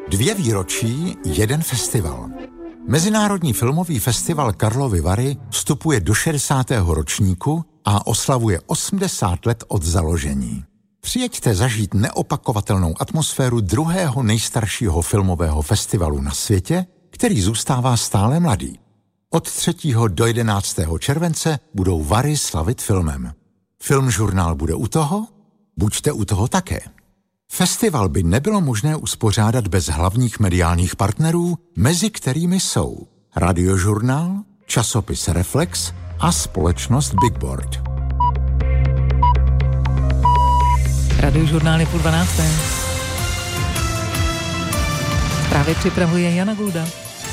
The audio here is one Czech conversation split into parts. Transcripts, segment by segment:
2 výročí, 1 festival. Mezinárodní filmový festival Karlovy Vary vstupuje do 60. ročníku a oslavuje 80 let od založení. Přijeďte zažít neopakovatelnou atmosféru druhého nejstaršího filmového festivalu na světě, který zůstává stále mladý. Od 3. do 11. července budou Vary slavit filmem. Filmžurnál bude u toho? Buďte u toho také. Festival by nebylo možné uspořádat bez hlavních mediálních partnerů, mezi kterými jsou Radiožurnál, časopis Reflex a společnost Big Board. Radiožurnál je 11:30. Právě připravuje Jana Gulda.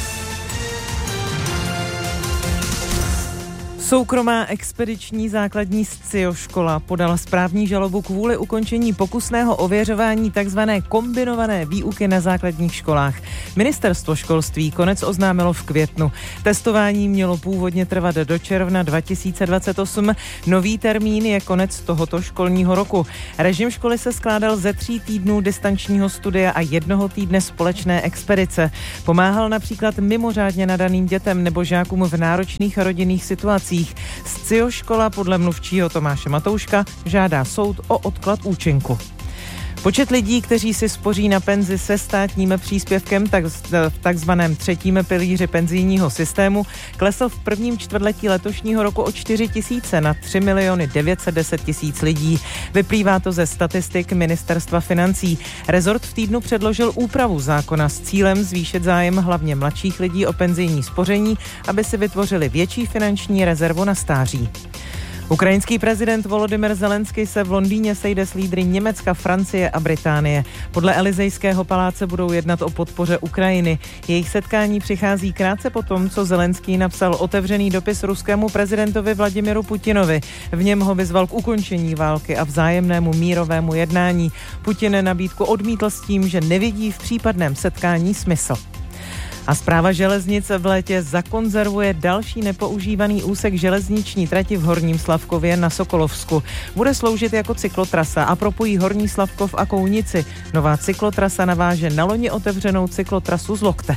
Soukromá expediční základní SCIO škola podala správní žalobu kvůli ukončení pokusného ověřování tzv. Kombinované výuky na základních školách. Ministerstvo školství konec oznámilo v květnu. Testování mělo původně trvat do června 2028. Nový termín je konec tohoto školního roku. Režim školy se skládal ze 3 týdnů distančního studia a 1 týdne společné expedice. Pomáhal například mimořádně nadaným dětem nebo žákům v náročných rodinných situacích. SCIO škola podle mluvčího Tomáše Matouška žádá soud o odklad účinku. Počet lidí, kteří si spoří na penzi se státním příspěvkem v takzvaném 3. pilíři penzijního systému, klesl v prvním čtvrtletí letošního roku o 4 000 na 3 910 000 lidí. Vyplývá to ze statistik Ministerstva financí. Rezort v týdnu předložil úpravu zákona s cílem zvýšit zájem hlavně mladších lidí o penzijní spoření, aby si vytvořili větší finanční rezervu na stáří. Ukrajinský prezident Volodymyr Zelenský se v Londýně sejde s lídry Německa, Francie a Británie. Podle Elysejského paláce budou jednat o podpoře Ukrajiny. Jejich setkání přichází krátce po tom, co Zelenský napsal otevřený dopis ruskému prezidentovi Vladimiru Putinovi. V něm ho vyzval k ukončení války a vzájemnému mírovému jednání. Putin nabídku odmítl s tím, že nevidí v případném setkání smysl. A Správa železnic v létě zakonzervuje další nepoužívaný úsek železniční trati v Horním Slavkově na Sokolovsku. Bude sloužit jako cyklotrasa a propojí Horní Slavkov a Kounici. Nová cyklotrasa naváže na loni otevřenou cyklotrasu z Lokte.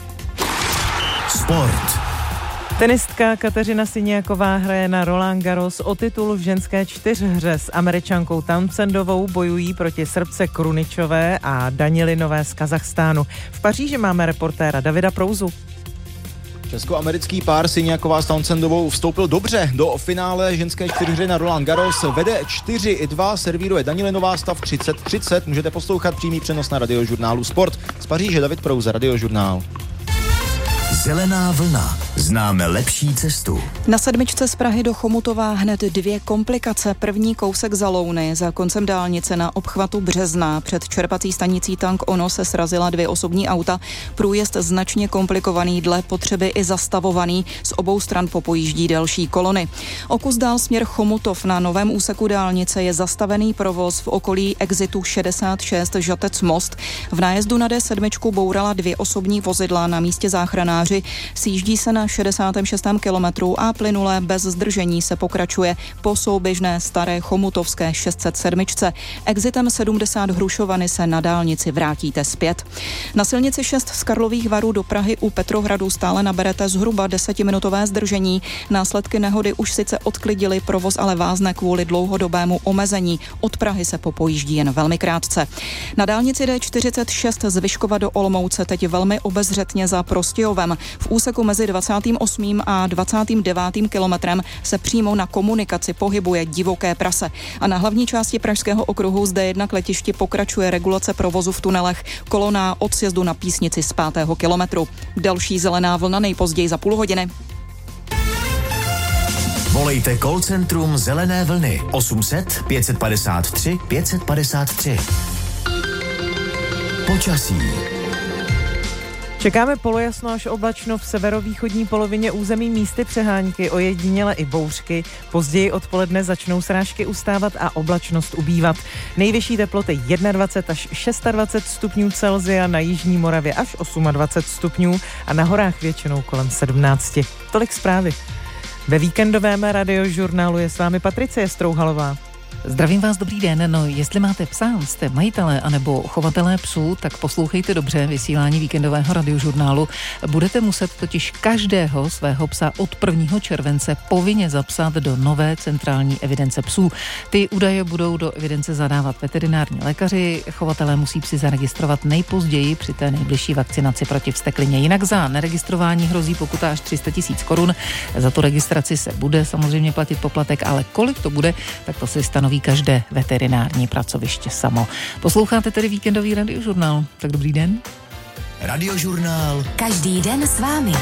Sport. Tenistka Kateřina Siniaková hraje na Roland Garros o titul v ženské 4hře. S Američankou Townsendovou bojují proti Srbce Kruničové a Danilinové z Kazachstánu. V Paříži máme reportéra Davida Prouzu. Česko-americký pár Siniaková s Townsendovou vstoupil dobře do finále ženské 4hry na Roland Garros. Vede 4-2, servíruje Danilinová, stav 30-30. Můžete poslouchat přímý přenos na Radiožurnálu Sport. Z Paříže David Prouza, Radiožurnál. Zelená vlna. Známe lepší cestu. Na 7 z Prahy do Chomutova hned 2 komplikace. První kousek za Louny za koncem dálnice na obchvatu Březná. Před čerpací stanicí Tank Ono se srazila 2 osobní auta. Průjezd značně komplikovaný, dle potřeby i zastavovaný. Z obou stran popojíždí další kolony. O kus dál směr Chomutov. Na novém úseku dálnice je zastavený provoz v okolí exitu 66 Žatec Most. V nájezdu na D7 bourala 2 osobní vozidla, na místě záchranáři. Sjíždí se na 66. kilometru a plynule bez zdržení se pokračuje po souběžné staré chomutovské 607. Exitem 70 Hrušovany se na dálnici vrátíte zpět. Na silnici 6 z Karlových Varů do Prahy u Petrohradu stále naberete zhruba 10minutové zdržení. Následky nehody už sice odklidily, provoz ale vázne kvůli dlouhodobému omezení. Od Prahy se popojíždí jen velmi krátce. Na dálnici D46 z Vyškova do Olomouce teď velmi obezřetně za Prostějovem. V úseku mezi 28. a 29. kilometrem se přímo na komunikaci pohybuje divoké prase. A na hlavní části Pražského okruhu z D1 k letišti pokračuje regulace provozu v tunelech. Kolona od sjezdu na Písnici z 5. kilometru. Další zelená vlna nejpozději za půl hodiny. Volejte call centrum Zelené vlny 800 553 553. Počasí. Čekáme polojasno až oblačno v severovýchodní polovině území, místy přehánky, ojediněle i bouřky. Později odpoledne začnou srážky ustávat a oblačnost ubývat. Nejvyšší teploty 21 až 26 stupňů Celsia, na jižní Moravě až 28 stupňů a na horách většinou kolem 17. Tolik zprávy. Ve víkendovém Radiožurnálu je s vámi Patricie Strouhalová. Zdravím vás, dobrý den. No, jestli máte psa, jste majitelé anebo chovatelé psů, tak poslouchejte dobře vysílání víkendového radiožurnálu. Budete muset totiž každého svého psa od 1. července povinně zapsat do nové centrální evidence psů. Ty údaje budou do evidence zadávat veterinární lékaři. Chovatelé musí psy zaregistrovat nejpozději při té nejbližší vakcinaci proti vzteklině. Jinak za neregistrování hrozí pokuta až 300 000 korun. Za tu registraci se bude samozřejmě platit poplatek, ale kolik to bude, tak to si stanoví každé veterinární pracoviště samo. Posloucháte tedy víkendový radiožurnál. Tak dobrý den. Radiožurnál. Každý den s vámi.